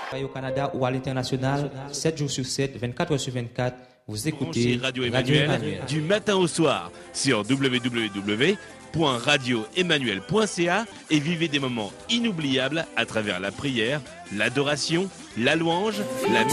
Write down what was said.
Au Canada ou à l'international, 7 jours sur 7, 24 heures sur 24, vous écoutez Radio Emmanuel du matin au soir sur www.radioemmanuel.ca et vivez des moments inoubliables à travers la prière, l'adoration, la louange, la